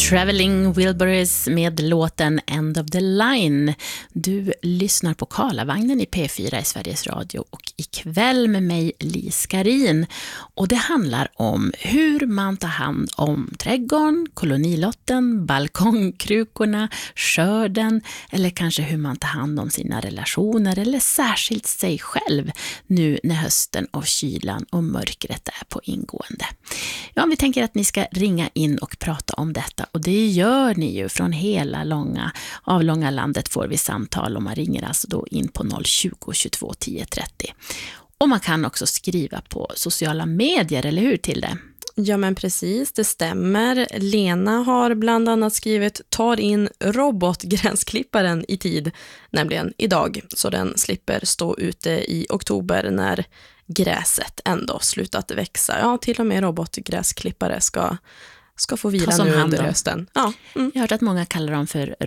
Traveling Wilburys med låten End of the Line. Du lyssnar på Karlavagnen i P4 i Sveriges Radio och ikväll med mig Li Skarin. Och det handlar om hur man tar hand om trädgården, kolonilotten, balkongkrukorna, skörden eller kanske hur man tar hand om sina relationer eller särskilt sig själv nu när hösten och kylan och mörkret är på ingående. Ja, vi tänker att ni ska ringa in och prata om detta och det gör ni ju från hela avlånga landet får vi samtal och man ringer alltså då in på 020 22 10 30. Och man kan också skriva på sociala medier, eller hur till det? Ja men precis, det stämmer. Lena har bland annat skrivit tar in robotgräsklipparen i tid, nämligen idag, så den slipper stå ute i oktober när gräset ändå slutat växa. Ja, till och med robotgräsklippare ska få vila nu under hösten. Ja. Jag har hört att många kallar dem för